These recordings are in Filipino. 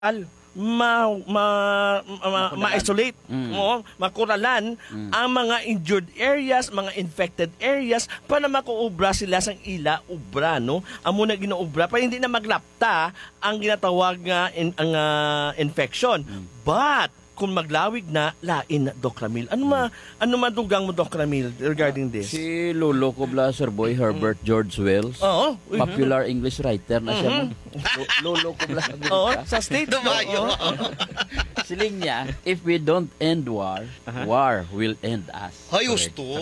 ma-isolate, makuralan ang mga injured areas, mga infected areas para makuubra sila sang ila ubra, no? Amo na ginuubra para hindi na maglapta ang ginatawag nga infection. But kung maglawig na lain Doc Ramil. Ano madugang mo Doc Ramil regarding this? Si Lolo ko Sir Boy Herbert George Wells. Oo. Popular English writer na siya. Lolo ko Oo, sa state Dumayo. Siling niya, if we don't end war, war will end us. Hayos to.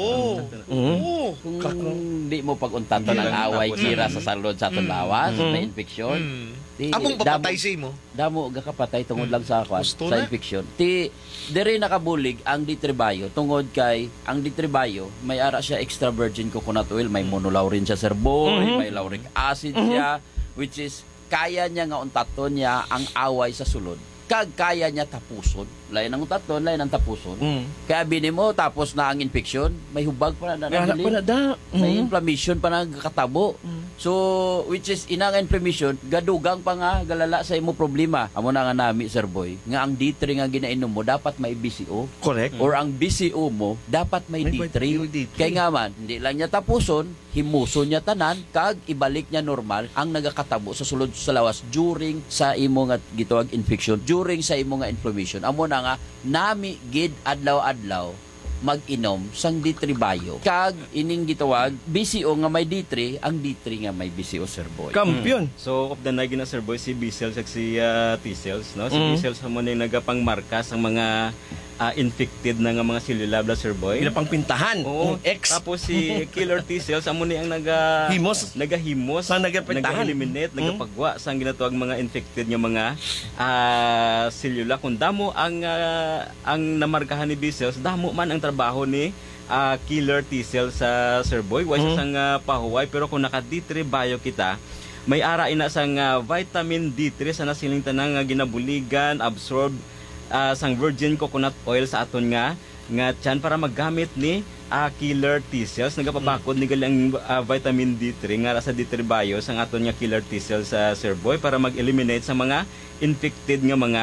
Kung di mo pag-untato ng away kira sa salod sa atong lawas, may infeksyon. Among papatay si mo? Damo gakapatay tungod lang sa akwan, sa infeksyon. Diri nakabulig ang ditribayo tungod kay ang ditribayo may ara siya extra virgin coconut oil, may monolaurin siya Sir Boy, may lauric acid siya, which is kaya niya nga untaton niya ang away sa sulod. Kag kaya niya tapuson. Lain ang untaton, lain ang tapuson. Kaya bini mo tapos na ang infeksyon, may hubag pa na may inflammation pa na katabo. So, which is inang inflammation, gadugang pa nga galala sa imo problema. Amo na nga nami, Sir Boy, nga ang D3 nga ginainom mo dapat may BCO. Correct. Or ang BCO mo dapat may D3. Kaya nga man, hindi lang niya tapuson, himuson niya tanan, kag ibalik niya normal ang nagakatabo sa sulod sa lawas during sa imo nga gitawag infection, during sa imo nga inflammation. Amo na nga nami gid adlaw-adlaw mag-inom sang D3 bayo. Kag ining gitawag BCO nga may D3, ang D3 nga may BCO, Sir Boy. Kampiyon. So of the nagi na Sir Boy si B cells at si T cells, no? Si B cells mo na nagapangmarka sa mga infected na nga mga selula Sir Boy. Ila pang pintahan. Oo. X. Tapos si killer T cells amo ni ang Himos. nagahimos, Sa nagapintahan. nag-eliminate, nagapagwa sa ginatawag mga infected nga mga selula. Kung damo ang namarkahan ni B cells, damo man ang trabaho ni killer T cells sa Sir Boy. Wa siya sang pahuway, pero kung naka D3 bio kita, may ara ina sang vitamin D3 sa nasiling tanang ginabuligan, absorb sang virgin coconut oil sa aton nga tiyan para maggamit ni killer T cells. Nagapabakod ni galing vitamin D3 nga sa D3 bio sang aton nga killer T cells sa Sir Boy para mag-eliminate sa mga infected nga mga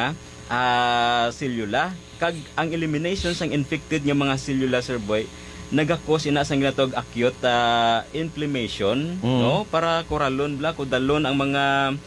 selula. Kag ang elimination sang infected nga mga selula, Sir Boy, nagakos ina sang ginatawag acute inflammation, no, para koralon bla kudalon ang mga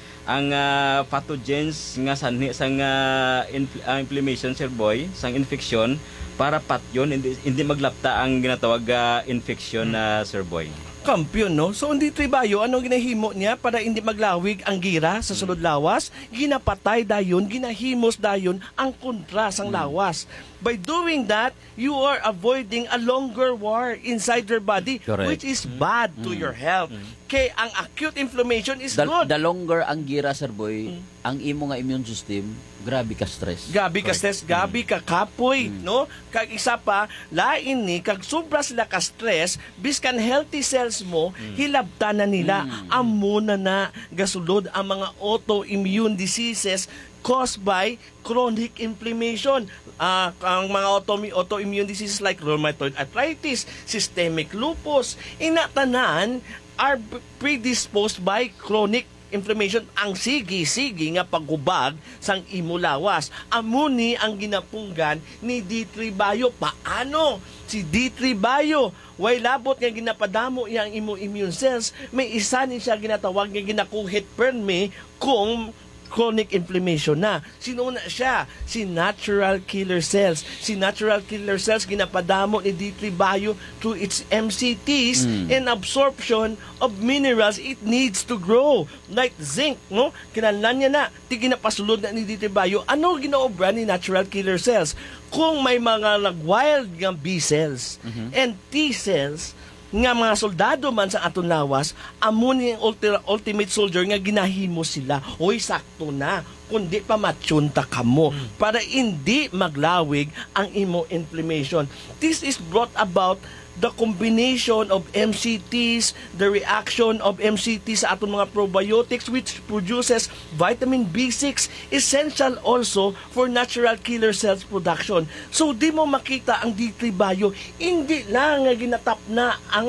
pathogens nga sanhi sang inflammation, Sir Boy, sang infection para patyon hindi maglapta ang ginatawag infection na Sir Boy. Kampiyon, no? So, hindi tribayo, ano ginahimo niya para hindi maglawig ang gira sa sulod lawas? Ginapatay dayon, ginahimos dayon ang kontra sang lawas. By doing that, you are avoiding a longer war inside your body, Correct. which is bad to your health. Kaya ang acute inflammation is good. The longer ang gira, Sir Boy, ang imo nga immune system, grabe ka stress. Gabi ka stress, gabi ka kapoy, no? Kag isa pa, lain ni, kag sobra sila ka stress, biskan healthy cells mo, hilabta na nila, amo na gasulod ang mga autoimmune diseases caused by chronic inflammation. Ang mga autoimmune diseases like rheumatoid arthritis, systemic lupus, inatanan are predisposed by chronic inflammation. Ang sige nga paghubag sang imo lawas. Amuni ang ginapunggan ni D3 Bio. Paano? Si D3 Bio, way labot nga ginapadamo iyang imo immune cells, may isa ni siya ginatawag nga ginakuhit perme kung chronic inflammation na. Sino na siya? Si natural killer cells. Si natural killer cells ginapadamo ni D3 Bio through its MCTs and absorption of minerals it needs to grow. Like zinc, no? Kinahanglan niya na. Di ginapasulod na ni D3 Bio. Ano ginaobra ni natural killer cells? Kung may mga wild nga B cells and T cells nga mga soldado man sa aton lawas, amo ni ultimate soldier nga ginahimo sila. Hoy, sakto na. Kundi pa matsunta kamo para hindi maglawig ang imo inflammation. This is brought about the combination of MCTs, the reaction of MCTs sa atong mga probiotics which produces vitamin B6, essential also for natural killer cells production. So, di mo makita ang D3 Bio, hindi lang nga ginatap na ang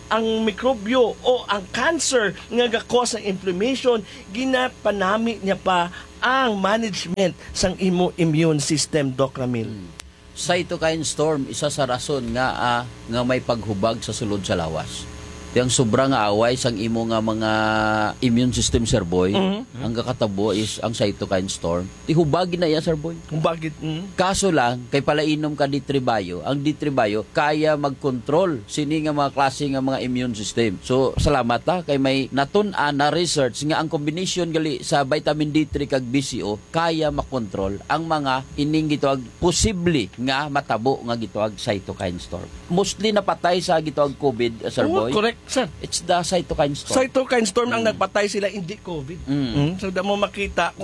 ang mikrobyo o ang cancer nga gakos ng inflammation, ginapanami niya pa ang management sang imo immune system, Doc Ramil. Cytokine storm, isa sa rason nga may paghubag sa sulod sa lawas. Yang sobra nga away sang imo nga mga immune system, Sir Boy, ang kakatabo is ang cytokine storm. Tihubagin na yan, Sir Boy. Kung bakit? Kaso lang, kay palainom ka D3 ang D3 kaya mag-control sini nga mga klase nga mga immune system. So, salamat kay may natun-an na research nga ang combination gali sa vitamin D3 kag BCO kaya makontrol ang mga ining gituag posible nga matabo nga gituag cytokine storm. Mostly napatay sa gituag COVID, Sir Oo, Boy. correct, sir. It's the cytokine storm. Cytokine storm ang nagpatay sila, hindi COVID. So, da mo makita